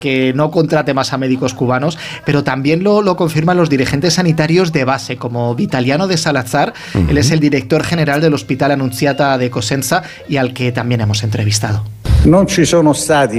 que no contrate más a médicos cubanos, pero también lo confirman los dirigentes sanitarios de base, como Vitaliano de Salazar. Él es el director general del Hospital Annunziata de Cosenza y al que también hemos entrevistado. Non ci sono stati